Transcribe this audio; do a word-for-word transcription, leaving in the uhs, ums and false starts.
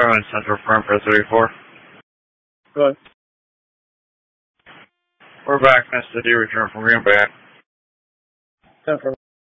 Fairwind Central Firm for thirty-four. Go ahead. We're back. Mister D returned from Green Bay. Ten for